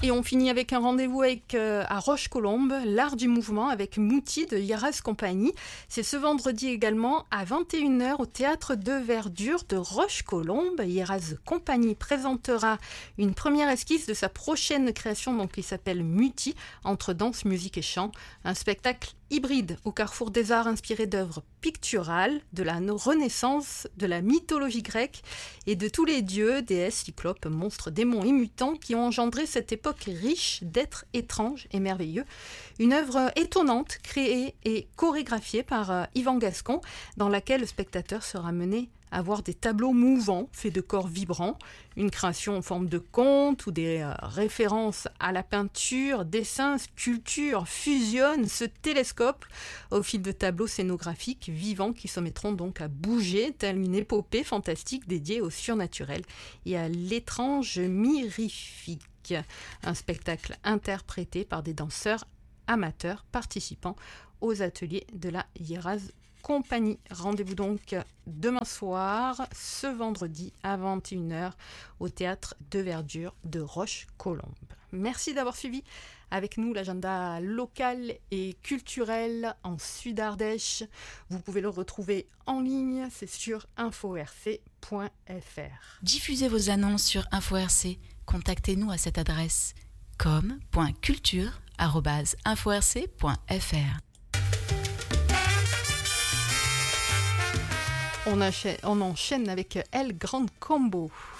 Et on finit avec un rendez-vous à Roche-Colombe, l'art du mouvement avec Mouti de Yeraz Compagnie. C'est ce vendredi également à 21h au Théâtre de Verdure de Roche-Colombe. Yeraz Compagnie présentera une première esquisse de sa prochaine création donc, qui s'appelle Muti, entre danse, musique et chant. Un spectacle hybride au carrefour des arts inspiré d'œuvres picturales, de la Renaissance, de la mythologie grecque et de tous les dieux, déesses, cyclopes, monstres, démons et mutants qui ont engendré cette époque riche d'êtres étranges et merveilleux. Une œuvre étonnante, créée et chorégraphiée par Yvan Gascon, dans laquelle le spectateur sera mené à voir des tableaux mouvants faits de corps vibrants, une création en forme de conte ou des références à la peinture, dessins, sculptures fusionnent, se télescopent au fil de tableaux scénographiques vivants qui se mettront donc à bouger, telle une épopée fantastique dédiée au surnaturel et à l'étrange mirifique. Un spectacle interprété par des danseurs amateurs participant aux ateliers de la Yeraz Compagnie. Rendez-vous donc demain soir, ce vendredi à 21h au Théâtre de Verdure de Roche-Colombe. Merci d'avoir suivi avec nous l'agenda local et culturel en Sud-Ardèche. Vous pouvez le retrouver en ligne, c'est sur info-rc.fr. Diffusez vos annonces sur InfoRC. Contactez-nous à cette adresse com.culture@info-rc.fr. On enchaîne avec El Grand Combo.